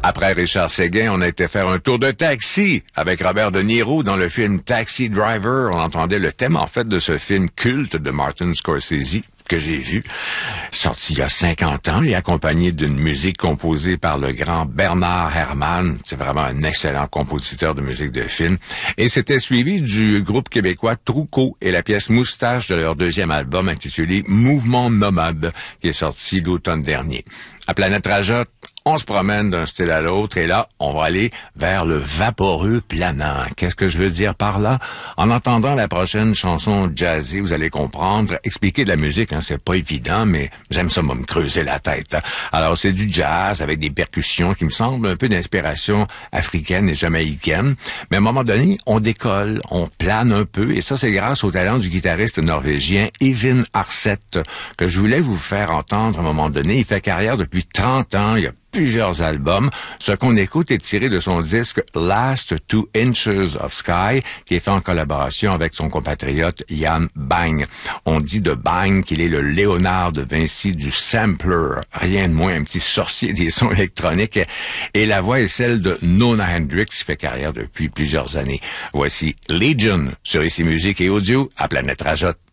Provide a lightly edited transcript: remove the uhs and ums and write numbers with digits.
Après Richard Séguin, on a été faire un tour de taxi avec Robert De Niro dans le film Taxi Driver. On entendait le thème, en fait, de ce film culte de Martin Scorsese que j'ai vu, sorti il y a 50 ans et accompagné d'une musique composée par le grand Bernard Herrmann. C'est vraiment un excellent compositeur de musique de film. Et c'était suivi du groupe québécois Troucot et la pièce Moustache de leur deuxième album intitulé Mouvement Nomade, qui est sorti l'automne dernier. À Planète Rajotte, on se promène d'un style à l'autre et là, on va aller vers le vaporeux planant. Qu'est-ce que je veux dire par là? En entendant la prochaine chanson jazzée, vous allez comprendre. Expliquer de la musique, c'est pas évident, mais j'aime ça, me creuser la tête. Alors, c'est du jazz avec des percussions qui me semblent un peu d'inspiration africaine et jamaïcaine. Mais à un moment donné, on décolle, on plane un peu et ça, c'est grâce au talent du guitariste norvégien Eivind Arseth que je voulais vous faire entendre à un moment donné. Il fait carrière depuis 30 ans, il y a plusieurs albums. Ce qu'on écoute est tiré de son disque Last 2 Inches of Sky, qui est fait en collaboration avec son compatriote Jan Bang. On dit de Bang qu'il est le Léonard de Vinci du sampler, rien de moins un petit sorcier des sons électroniques. Et la voix est celle de Nona Hendryx, qui fait carrière depuis plusieurs années. Voici Legion sur ICI Musique et Audio à Planète Rajotte.